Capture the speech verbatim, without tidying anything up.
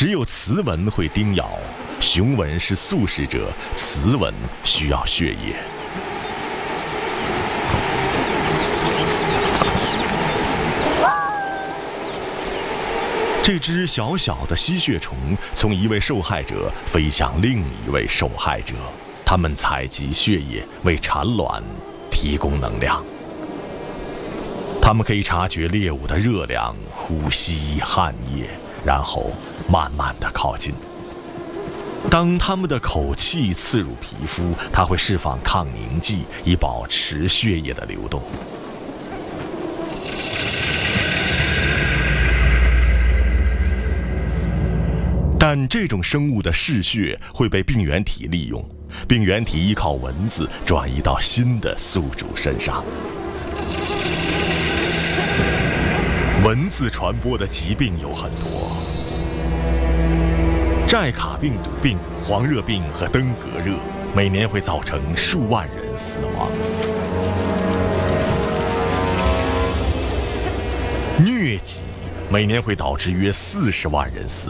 只有雌蚊会叮咬，雄蚊是素食者，雌蚊需要血液。这只小小的吸血虫从一位受害者飞向另一位受害者，它们采集血液，为产卵提供能量。它们可以察觉猎物的热量、呼吸、汗液，然后慢慢地靠近。当它们的口气刺入皮肤，它会释放抗凝剂，以保持血液的流动。但这种生物的嗜血会被病原体利用，病原体依靠蚊子转移到新的宿主身上。蚊子传播的疾病有很多，寨卡病毒病、黄热病和登革热每年会造成数万人死亡。疟疾每年会导致约四十万人死